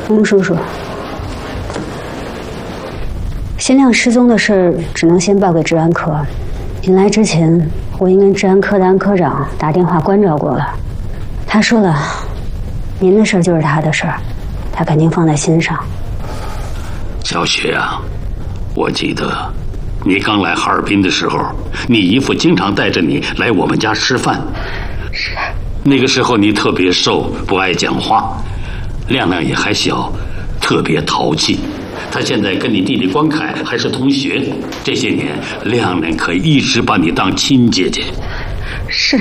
翁叔叔，新亮失踪的事儿只能先报给治安科。您来之前，我已经跟治安科的安科长打电话关照过了，他说了，您的事儿就是他的事儿，他肯定放在心上。 小雪啊，我记得你刚来哈尔滨的时候，你姨父经常带着你来我们家吃饭。 是。 那个时候你特别瘦，不爱讲话，亮亮也还小，特别淘气。他现在跟你弟弟关凯还是同学，这些年亮亮可一直把你当亲姐姐。 是。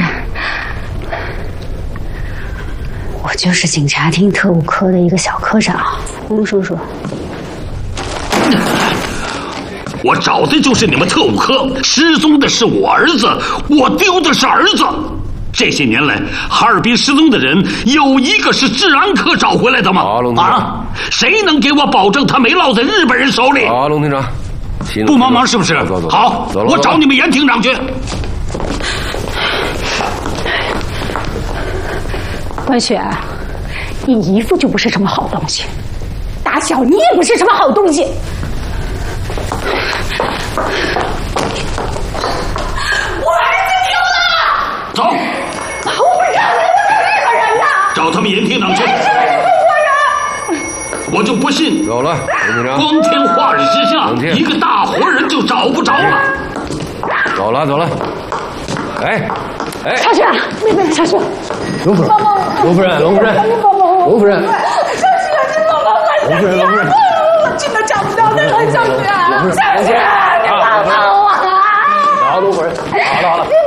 我就是警察厅特务科的一个小科长，翁叔叔。 我找的就是你们特务科，失踪的是我儿子，我丢的是儿子。这些年来，哈尔滨失踪的人有一个是治安科找回来的吗？啊，谁能给我保证他没落在日本人手里？ 好，龙厅长， 不帮忙是不是？好，我找你们严厅长去。 关雪，你姨父就不是什么好东西，大小你也不是什么好东西。我儿子丢了！ 走！ 我不认，我是日本人呐！ 找他们严厅长去！ 是中国人！ 我就不信！ 走了，严厅长。 光天化日之下，一个大活人就找不着了。 走了，走了。哎， 小雪，妹妹，小雪， 龙夫人，龙夫人，龙夫人，龙夫人， 小雪，你帮帮我， 龙夫人，龙夫人， 我真的找不到他了，小雪，小雪，你帮帮我！ 好，龙夫人，好了好了。